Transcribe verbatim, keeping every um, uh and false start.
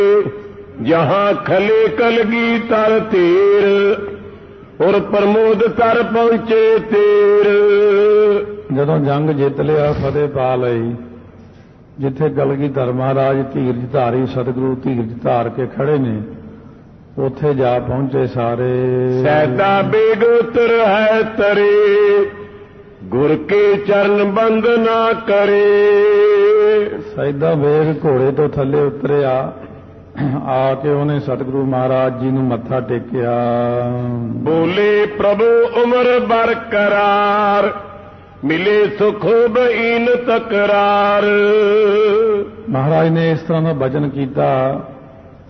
जहां खले कलगी तर तेर और प्रमोद कर पहुंचे तेर। ਜਦੋਂ ਜੰਗ ਜਿੱਤ ਲਿਆ, ਫਤਿਹ ਪਾ ਲਈ, ਜਿੱਥੇ ਕਲਗੀਧਰ ਮਹਾਰਾਜ ਧੀਰਜ ਧਾਰੀ ਸਤਿਗੁਰੂ ਧੀਰਜ ਧਾਰ ਕੇ ਖੜੇ ਨੇ, ਉੱਥੇ ਜਾ ਪਹੁੰਚੇ ਸਾਰੇ। ਸੈਦਾ ਬੇਗ ਉਤਰ ਹੈ ਤਰੇ ਗੁਰ ਕੇ ਚਰਨ ਬੰਦ ਨਾ ਕਰੇ। ਸੈਦਾ ਬੇਗ ਘੋੜੇ ਤੋਂ ਥੱਲੇ ਉਤਰਿਆ, ਆ ਕੇ ਉਹਨੇ ਸਤਿਗੁਰੂ ਮਹਾਰਾਜ ਜੀ ਨੂੰ ਮੱਥਾ ਟੇਕਿਆ। ਬੋਲੇ ਪ੍ਰਭੂ ਉਮਰ ਬਰਕਰਾਰ ਮਿਲੇ ਸੁਖ ਬਈਨ ਤਕਰਾਰ। ਮਹਾਰਾਜ ਨੇ ਇਸ ਤਰ੍ਹਾਂ ਦਾ ਬਚਨ ਕੀਤਾ